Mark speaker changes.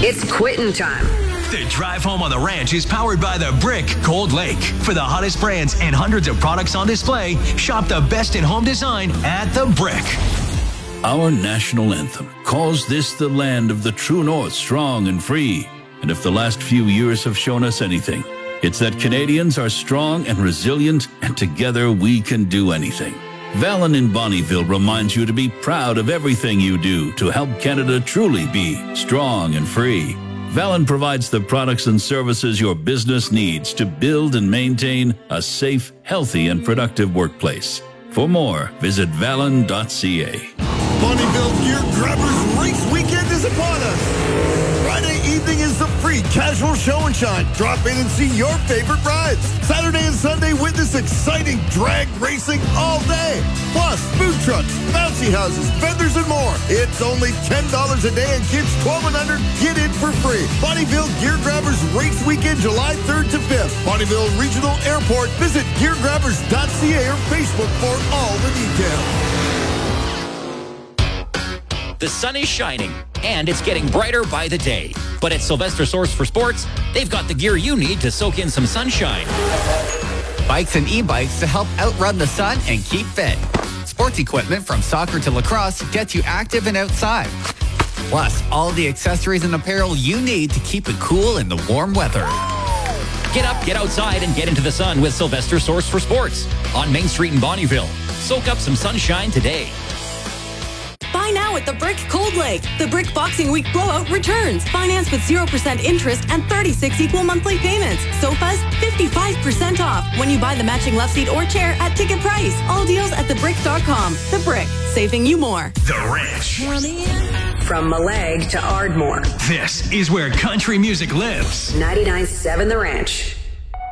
Speaker 1: It's quitting time.
Speaker 2: The drive home on the ranch is powered by The Brick Cold Lake. For the hottest brands and hundreds of products on display, shop the best in home design at The Brick.
Speaker 3: Our national anthem calls this the land of the true north, strong and free. And if the last few years have shown us anything, it's that Canadians are strong and resilient, and together we can do anything. Valin in Bonnyville reminds you to be proud of everything you do to help Canada truly be strong and free. Valin provides the products and services your business needs to build and maintain a safe, healthy, and productive workplace. For more, visit valin.ca.
Speaker 4: Bonnyville Gear Grabbers Race Weekend is upon us. Friday evening is the free casual show and shine. Drop in and see your favorite rides. Saturday and Sunday, witness exciting drag racing all day. Plus, food trucks, bouncy houses, vendors, and more. It's only $10 a day, and kids 12 and under get in for free. Bonnyville Gear Grabbers Race Weekend, July 3rd to 5th. Bonnyville Regional Airport. Visit geargrabbers.ca or Facebook for all the details.
Speaker 5: The sun is shining, and it's getting brighter by the day. But at Sylvester Source for Sports, they've got the gear you need to soak in some sunshine.
Speaker 6: Bikes and e-bikes to help outrun the sun and keep fit. Sports equipment from soccer to lacrosse gets you active and outside. Plus, all the accessories and apparel you need to keep it cool in the warm weather.
Speaker 5: Get up, get outside, and get into the sun with Sylvester Source for Sports on Main Street in Bonnyville. Soak up some sunshine today.
Speaker 7: Buy now at The Brick Cold Lake. The Brick Boxing Week Blowout returns. Finance with 0% interest and 36 equal monthly payments. Sofas, 55% off when you buy the matching love seat or chair at ticket price. All deals at thebrick.com. The Brick, saving you more.
Speaker 2: The Ranch.
Speaker 1: From Malag to Ardmore.
Speaker 2: This is where country music lives.
Speaker 1: 99.7 The Ranch.